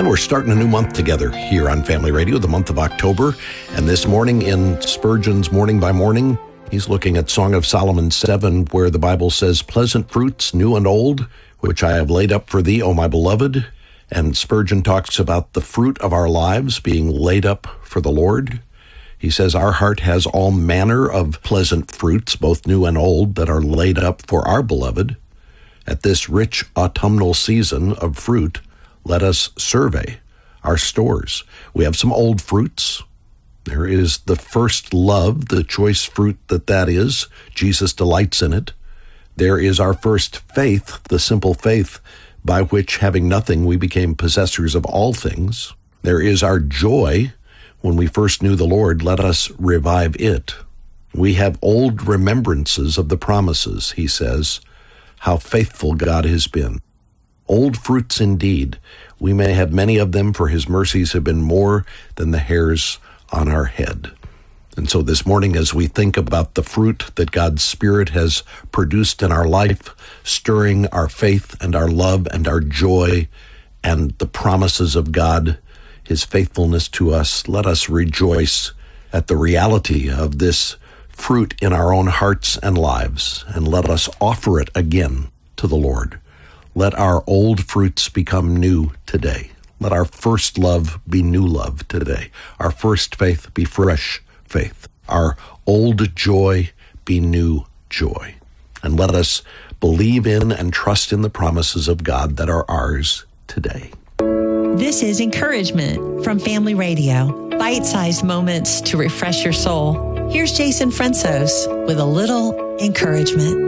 And we're starting a new month together here on Family Radio, the month of October. And this morning in Spurgeon's Morning by Morning, he's looking at Song of Solomon 7, where the Bible says, "Pleasant fruits, new and old, which I have laid up for thee, O my beloved." And Spurgeon talks about the fruit of our lives being laid up for the Lord. He says our heart has all manner of pleasant fruits, both new and old, that are laid up for our beloved. At this rich autumnal season of fruit, let us survey our stores. We have some old fruits. There is the first love, the choice fruit that is. Jesus delights in it. There is our first faith, the simple faith by which, having nothing, we became possessors of all things. There is our joy. When we first knew the Lord, let us revive it. We have old remembrances of the promises, he says, how faithful God has been. Old fruits indeed. We may have many of them, for his mercies have been more than the hairs on our head. And so this morning, as we think about the fruit that God's Spirit has produced in our life, stirring our faith and our love and our joy and the promises of God, his faithfulness to us, let us rejoice at the reality of this fruit in our own hearts and lives, and let us offer it again to the Lord. Let our old fruits become new today. Let our first love be new love today. Our first faith be fresh faith. Our old joy be new joy. And let us believe in and trust in the promises of God that are ours today. This is Encouragement from Family Radio. Bite-sized moments to refresh your soul. Here's Jason Fransos with a little encouragement.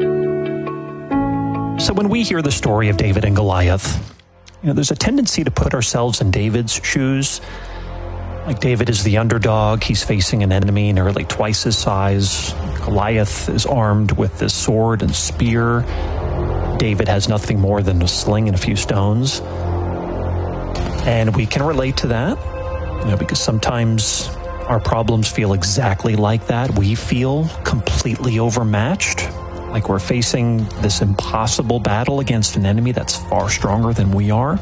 So when we hear the story of David and Goliath, there's a tendency to put ourselves in David's shoes. Like David is the underdog. He's facing an enemy nearly twice his size. Goliath is armed with this sword and spear. David has nothing more than a sling and a few stones. And we can relate to that, because sometimes our problems feel exactly like that. We feel completely overmatched, like we're facing this impossible battle against an enemy that's far stronger than we are.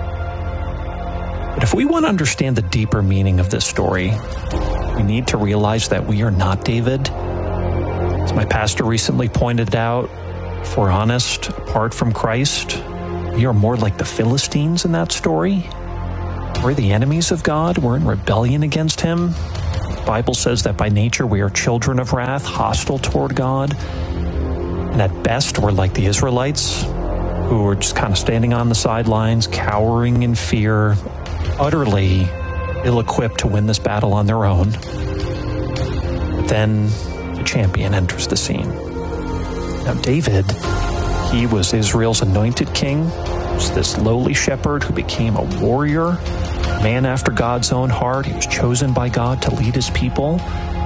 But if we want to understand the deeper meaning of this story, we need to realize that we are not David. As my pastor recently pointed out, if we're honest, apart from Christ, we are more like the Philistines in that story. We're the enemies of God. We're in rebellion against him. The Bible says that by nature we are children of wrath, hostile toward God. And at best, we're like the Israelites, who are just kind of standing on the sidelines, cowering in fear, utterly ill-equipped to win this battle on their own. But then the champion enters the scene. Now, David, he was Israel's anointed king. He was this lowly shepherd who became a warrior, a man after God's own heart. He was chosen by God to lead his people.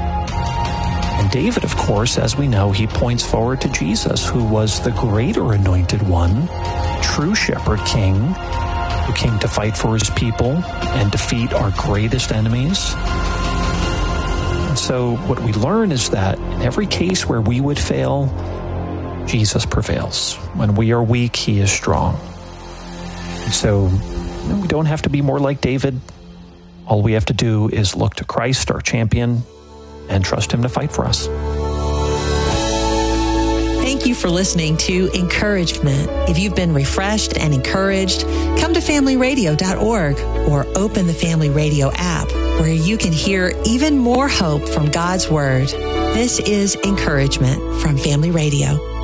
And David, of course, as we know, he points forward to Jesus, who was the greater anointed one, true shepherd king, who came to fight for his people and defeat our greatest enemies. And so what we learn is that in every case where we would fail, Jesus prevails. When we are weak, he is strong. And so we don't have to be more like David. All we have to do is look to Christ, our champion, and trust him to fight for us. Thank you for listening to Encouragement. If you've been refreshed and encouraged, come to familyradio.org or open the Family Radio app, where you can hear even more hope from God's Word. This is Encouragement from Family Radio.